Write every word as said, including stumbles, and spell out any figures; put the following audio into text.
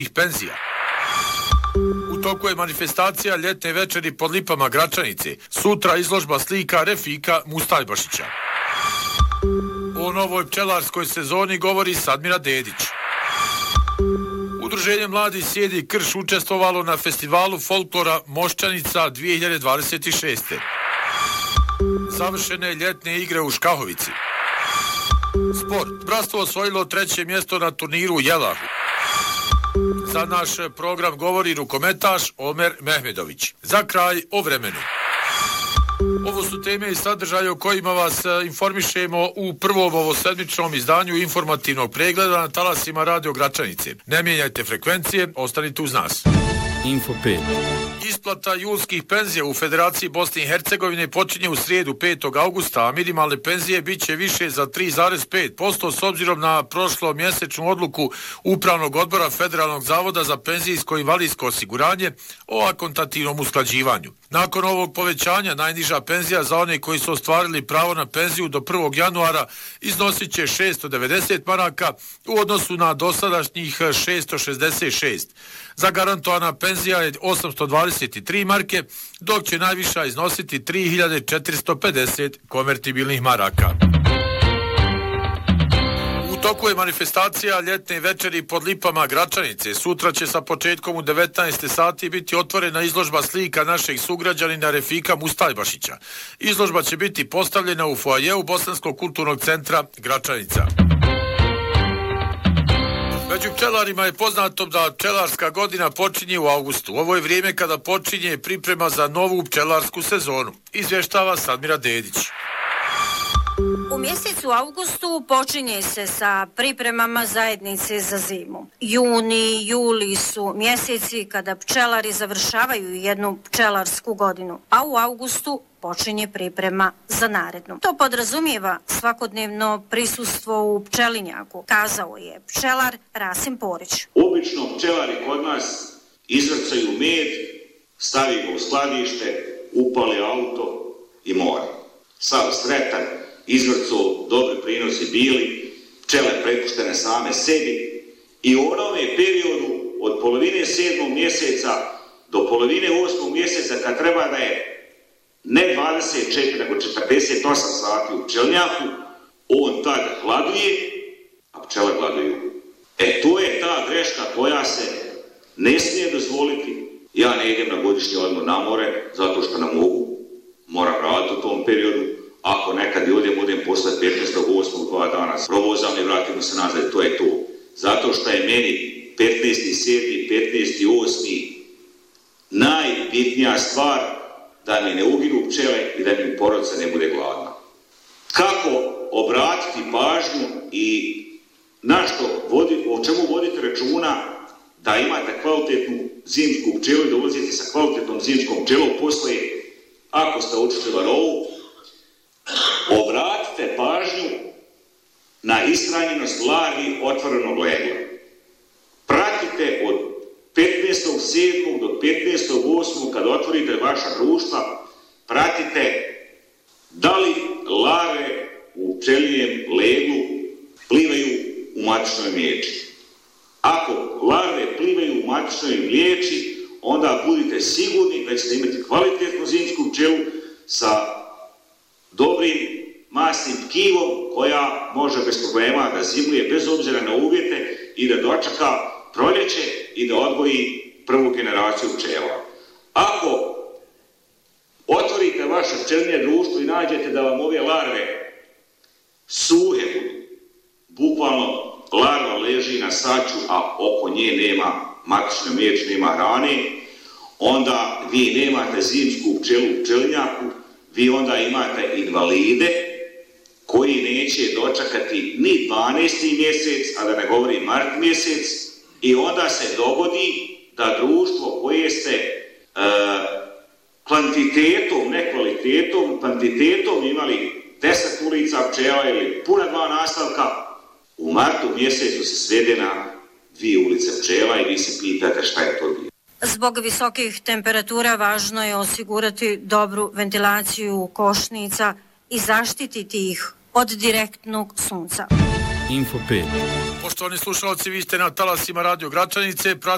penzija. U toku je manifestacija ljetne večeri pod lipama Gračanice. Sutra izložba slika Refika Mustajbašića. O novoj pčelarskoj sezoni govori Sadmira Dedić. Udruženje Mladi sjedi Krš učestvovalo na festivalu folklora Moščanica dvije hiljade dvadeset šeste. Završene ljetne igre u Škahovici. Sport. Bratstvo osvojilo treće mjesto na turniru u Jelahu. Za naš program govori rukometaš Omer Mehmedović. Za kraj o vremenu. Ovo su teme i sadržaje o kojima vas informišemo u prvom ovosedmičnom izdanju informativnog pregleda na talasima Radio Gračanice. Ne mijenjajte frekvencije, ostanite uz nas. Info pet. Isplata julskih penzija u Federaciji Bosne i Hercegovine počinje u srijedu petog avgusta, a minimalne penzije bit će više za tri zarez pet posto s obzirom na prošlo mjesečnu odluku Upravnog odbora Federalnog zavoda za penzijsko i invalidsko osiguranje o akontativnom usklađivanju. Nakon ovog povećanja najniža penzija za one koji su ostvarili pravo na penziju do prvog januara iznosit će šesto devedeset maraka u odnosu na dosadašnjih šesto šezdeset šest. Zagarantovana penzija je osamsto dvadeset tri marke, dok će najviša iznositi tri hiljade četiristo pedeset konvertibilnih maraka. U toku je manifestacija ljetne večeri pod lipama Gračanice. Sutra će sa početkom u devetnaest sati biti otvorena izložba slika našeg sugrađanina Refika Mustajbašića. Izložba će biti postavljena u foajeu Bosanskog kulturnog centra Gračanica. Među pčelarima je poznato da pčelarska godina počinje u avgustu. Ovo je vrijeme kada počinje priprema za novu pčelarsku sezonu. Izvještava Sadmira Dedić. U mjesecu avgustu počinje se sa pripremama zajednice za zimu. Juni, juli su mjeseci kada pčelari završavaju jednu pčelarsku godinu, a u avgustu počinje priprema za narednu. To podrazumijeva svakodnevno prisustvo u pčelinjaku, kazao je pčelar Rasim Porić. Obično pčelari kod nas izvrcaju med, stavi ga u skladište, upali auto i more. Sav sretan, izvrcao, dobri prinosi bili, pčele prepuštene same sebi i u onome periodu od polovine sedmog mjeseca do polovine osmog mjeseca kad treba da je ne dvadeset četiri nego četrdeset osam sati u pčelnjaku, on tad hladuje, a pčele gladuju. E to je ta greška koja se ne smije dozvoliti. Ja ne idem na godišnji odmor na more zato što ne mogu, moram raditi u tom periodu. Ako nekad i odem, odem posle petnaestog osmog dva dana s provozom i vratimo se nazad, to je to. Zato što je meni petnaesti sedmi, petnaesti osmi najbitnija stvar da mi ne uginu pčele i da mi porodca ne bude gladna. Kako obratiti pažnju i na što vodi, o čemu vodite računa da imate kvalitetnu zimsku pčelu i da ulazite sa kvalitetnom zimskom pčelom posle, ako ste očeli varovu, obratite pažnju na ishranjenost larvi otvorenog legla. Pratite od petnaestog sedmog do petnaestog osmog kad otvorite vaša društva, pratite da li larve u pčelijem leglu plivaju u matičnoj mliječi. Ako larve plivaju u matičnoj mliječi, onda budite sigurni da ćete imati kvalitetnu zimsku pčelu sa dobrim masnim tkivom koja može bez problema da zimuje bez obzira na uvjete i da dočeka proljeće i da odgoji prvu generaciju pčela. Ako otvorite vaše pčelinje društvo i nađete da vam ove larve suhe budu, bukvalno larva leži na saču, a oko nje nema matične mliječ, nema hrane, onda vi nemate zimsku pčelu u pčelinjaku, vi onda imate invalide koji neće dočekati ni dvanaesti mjesec, a da ne govori mart mjesec, i onda se dogodi da društvo koje ste e, kvantitetom, ne kvalitetom, kvantitetom imali deset ulica pčela ili puna dva nastavka, u martu mjesecu se svede na dvije ulice pčela i vi se pitate šta je to bilo. Zbog visokih temperatura važno je osigurati dobru ventilaciju košnica i zaštititi ih od direktnog sunca. Info pet. Poštovani slušalci, vi ste na talasima Radio Gračanice.